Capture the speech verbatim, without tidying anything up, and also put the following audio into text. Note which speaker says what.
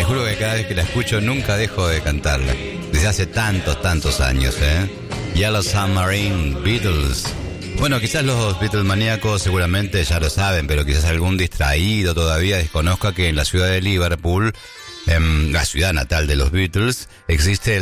Speaker 1: juro que cada vez que la escucho nunca dejo de cantarla. Desde hace tantos, tantos años, ¿eh? Yellow Submarine, Beatles. Bueno, quizás los Beatles maníacos seguramente ya lo saben, pero quizás algún distraído todavía desconozca que en la ciudad de Liverpool, en la ciudad natal de los Beatles, existe